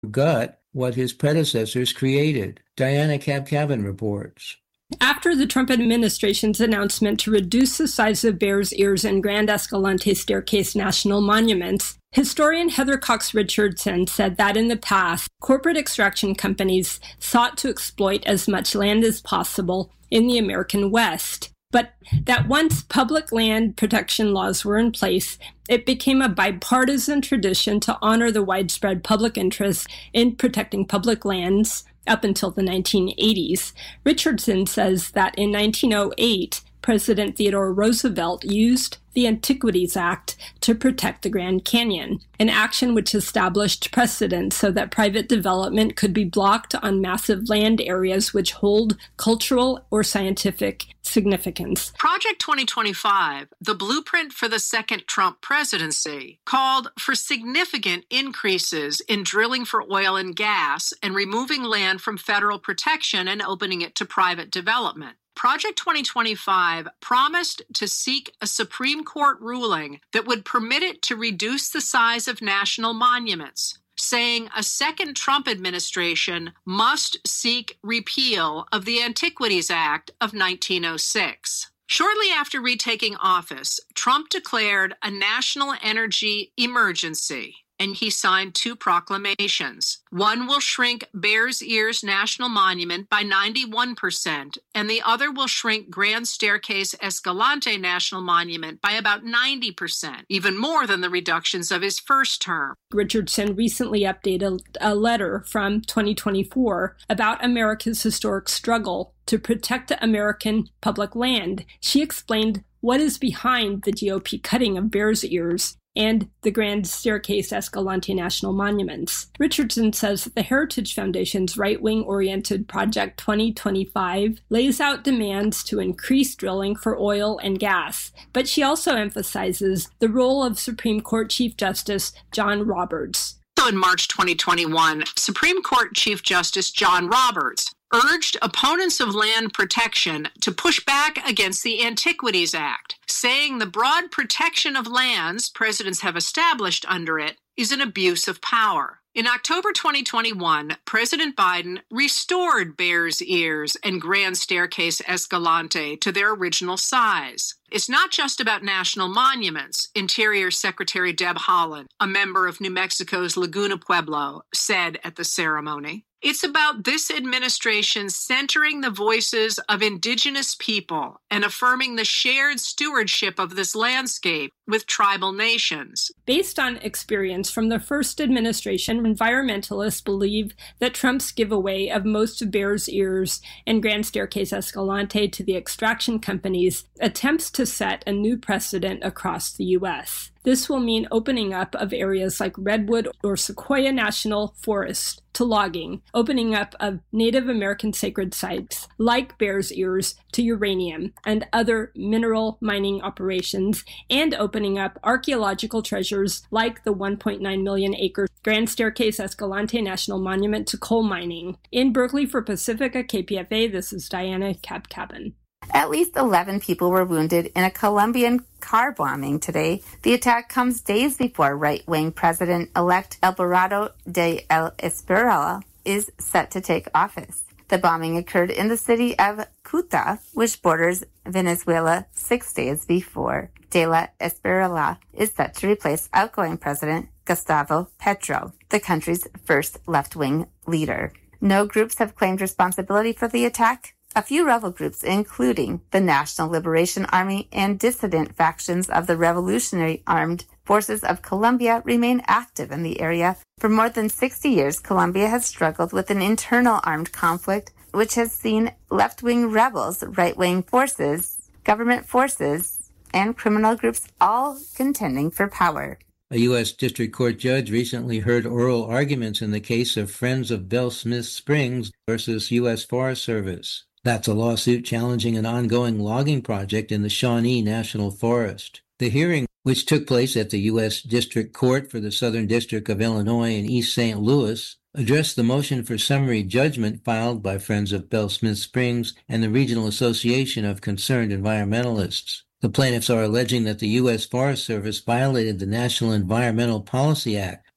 gut what his predecessors created. Diana Kabkabin reports. After the Trump administration's announcement to reduce the size of Bears Ears and Grand Escalante Staircase national monuments, historian Heather Cox Richardson said that in the past, corporate extraction companies sought to exploit as much land as possible in the American West, but that once public land protection laws were in place, it became a bipartisan tradition to honor the widespread public interest in protecting public lands up until the 1980s. Richardson says that in 1908, President Theodore Roosevelt used the Antiquities Act to protect the Grand Canyon, an action which established precedent so that private development could be blocked on massive land areas which hold cultural or scientific significance. Project 2025, the blueprint for the second Trump presidency, called for significant increases in drilling for oil and gas and removing land from federal protection and opening it to private development. Project 2025 promised to seek a Supreme Court ruling that would permit it to reduce the size of national monuments, saying a second Trump administration must seek repeal of the Antiquities Act of 1906. Shortly after retaking office, Trump declared a national energy emergency, and he signed two proclamations. One will shrink Bears Ears National Monument by 91%, and the other will shrink Grand Staircase Escalante National Monument by about 90%, even more than the reductions of his first term. Richardson recently updated a letter from 2024 about America's historic struggle to protect American public land. She explained what is behind the GOP cutting of Bears Ears and the Grand Staircase Escalante National Monuments. Richardson says that the Heritage Foundation's right-wing-oriented Project 2025 lays out demands to increase drilling for oil and gas, but she also emphasizes the role of Supreme Court Chief Justice John Roberts. So in March 2021, Supreme Court Chief Justice John Roberts urged opponents of land protection to push back against the Antiquities Act, saying the broad protection of lands presidents have established under it is an abuse of power. In October 2021, President Biden restored Bears Ears and Grand Staircase Escalante to their original size. It's not just about national monuments, Interior Secretary Deb Haaland, a member of New Mexico's Laguna Pueblo, said at the ceremony. It's about this administration centering the voices of indigenous people and affirming the shared stewardship of this landscape with tribal nations. Based on experience from the first administration, environmentalists believe that Trump's giveaway of most of Bears Ears and Grand Staircase Escalante to the extraction companies attempts to set a new precedent across the U.S. This will mean opening up of areas like Redwood or Sequoia National Forest to logging, opening up of Native American sacred sites like Bears Ears to uranium and other mineral mining operations, and opening up archaeological treasures like the 1.9 million acre Grand Staircase Escalante National Monument to coal mining. In Berkeley for Pacifica KPFA, this is Diana Kabkabin. At least 11 people were wounded in a Colombian car bombing today. The attack comes days before right-wing President-elect Alvarado de El Espriella is set to take office. The bombing occurred in the city of Cuta, which borders Venezuela, 6 days before. De La Espriella is set to replace outgoing President Gustavo Petro, the country's first left-wing leader. No groups have claimed responsibility for the attack. A few rebel groups, including the National Liberation Army and dissident factions of the Revolutionary Armed Forces of Colombia, remain active in the area. For more than 60 years, Colombia has struggled with an internal armed conflict, which has seen left-wing rebels, right-wing forces, government forces, and criminal groups all contending for power. A U.S. District Court judge recently heard oral arguments in the case of Friends of Belle Smith Springs versus U.S. Forest Service. That's a lawsuit challenging an ongoing logging project in the Shawnee National Forest. The hearing, which took place at the U.S. District Court for the Southern District of Illinois in East St. Louis, addressed the motion for summary judgment filed by Friends of Belle Smith Springs and the Regional Association of Concerned Environmentalists. The plaintiffs are alleging that the U.S. Forest Service violated the National Environmental Policy Act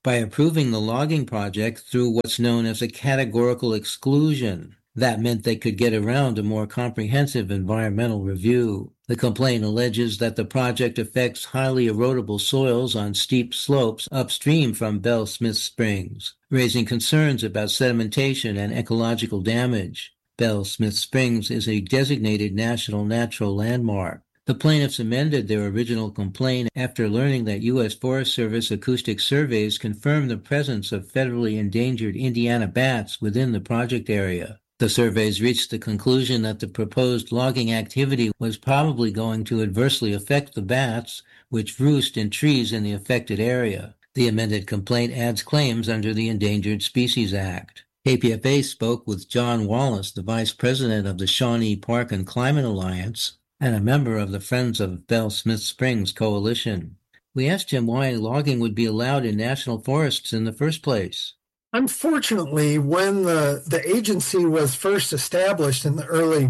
by approving the logging project through what's known as a categorical exclusion. That meant they could get around a more comprehensive environmental review. The complaint alleges that the project affects highly erodible soils on steep slopes upstream from Belle Smith Springs, raising concerns about sedimentation and ecological damage. Belle Smith Springs is a designated national natural landmark. The plaintiffs amended their original complaint after learning that U.S. Forest Service acoustic surveys confirmed the presence of federally endangered Indiana bats within the project area. The surveys reached the conclusion that the proposed logging activity was probably going to adversely affect the bats, which roost in trees in the affected area. The amended complaint adds claims under the Endangered Species Act. KPFA spoke with John Wallace, the vice president of the Shawnee Park and Climate Alliance and a member of the Friends of Belle Smith Springs Coalition. We asked him why logging would be allowed in national forests in the first place. Unfortunately, when the agency was first established in the early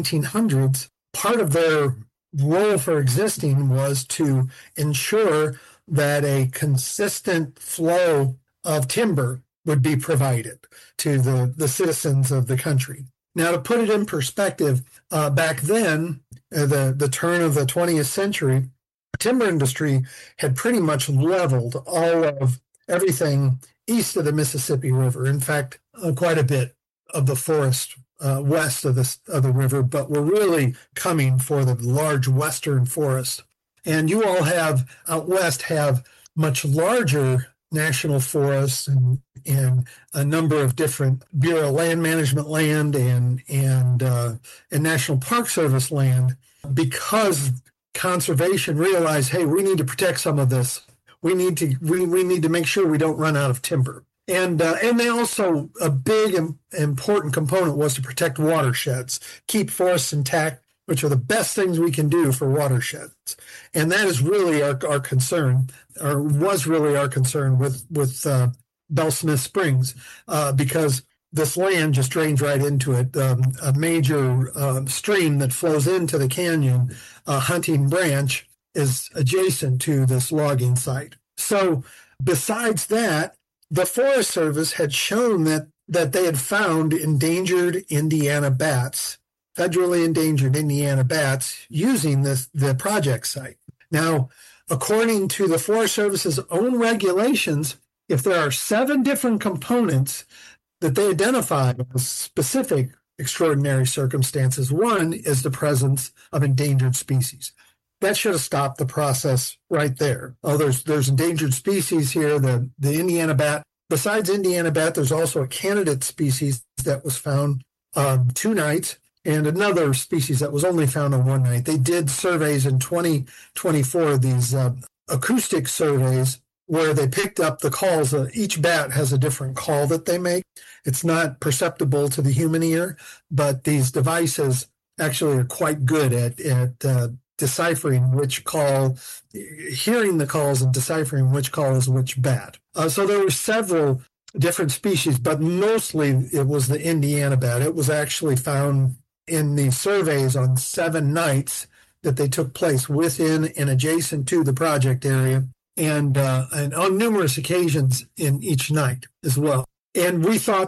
1900s, part of their role for existing was to ensure that a consistent flow of timber would be provided to the citizens of the country. Now, to put it in perspective, back then, the turn of the 20th century, the timber industry had pretty much leveled all of everything east of the Mississippi River. In fact, quite a bit of the forest west of the river, but we're really coming for the large western forest. And you all out west have much larger national forests and a number of different Bureau of Land Management land and National Park Service land, because conservation realized, hey, we need to protect some of this. We need to make sure we don't run out of timber. And they also, a big and important component was to protect watersheds, keep forests intact, which are the best things we can do for watersheds. And that is really our concern, or was really our concern with Belle Smith Springs, because this land just drains right into it. A major stream that flows into the canyon, Hunting Branch, is adjacent to this logging site. So besides that, the Forest Service had shown that they had found endangered Indiana bats, federally endangered Indiana bats, using the project site. Now, according to the Forest Service's own regulations, if there are 7 different components that they identify as specific extraordinary circumstances, one is the presence of endangered species. That should have stopped the process right there. Oh, there's endangered species here, the Indiana bat. Besides Indiana bat, there's also a candidate species that was found 2 nights, and another species that was only found on 1 night. They did surveys in 2024, these acoustic surveys, where they picked up the calls. Each bat has a different call that they make. It's not perceptible to the human ear, but these devices actually are quite good at deciphering which call, hearing the calls and deciphering which call is which bat. So there were several different species, but mostly it was the Indiana bat. It was actually found in the surveys on 7 nights that they took place within and adjacent to the project area, and on numerous occasions in each night as well. And we thought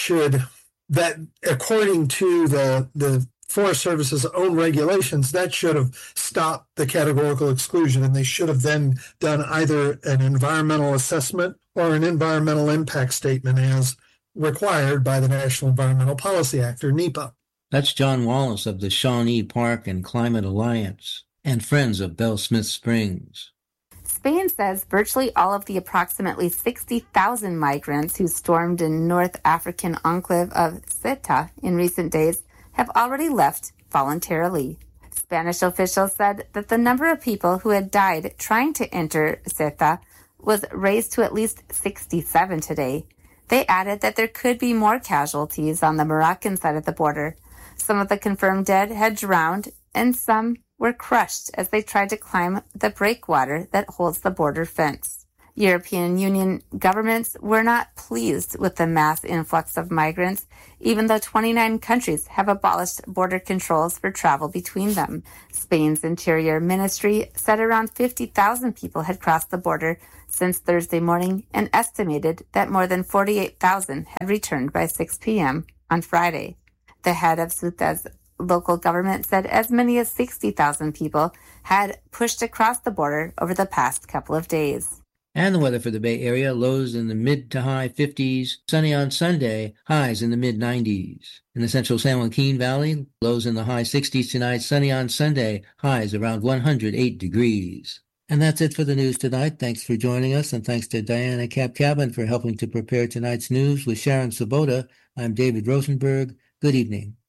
that according to the Forest Service's own regulations, that should have stopped the categorical exclusion, and they should have then done either an environmental assessment or an environmental impact statement as required by the National Environmental Policy Act, or NEPA. That's John Wallace of the Shawnee Park and Climate Alliance and Friends of Belle Smith Springs. Spain says virtually all of the approximately 60,000 migrants who stormed in North African enclave of Ceuta in recent days have already left voluntarily. Spanish officials said that the number of people who had died trying to enter Ceuta was raised to at least 67 today. They added that there could be more casualties on the Moroccan side of the border. Some of the confirmed dead had drowned, and some were crushed as they tried to climb the breakwater that holds the border fence. European Union governments were not pleased with the mass influx of migrants, even though 29 countries have abolished border controls for travel between them. Spain's Interior Ministry said around 50,000 people had crossed the border since Thursday morning and estimated that more than 48,000 had returned by 6 p.m. on Friday. The head of Ceuta's local government said as many as 60,000 people had pushed across the border over the past couple of days. And the weather for the Bay Area, lows in the mid to high 50s, sunny on Sunday, highs in the mid 90s. In the central San Joaquin Valley, lows in the high 60s tonight, sunny on Sunday, highs around 108 degrees. And that's it for the news tonight. Thanks for joining us, and thanks to Diana Kapkabin for helping to prepare tonight's news with Sharon Sabota. I'm David Rosenberg. Good evening.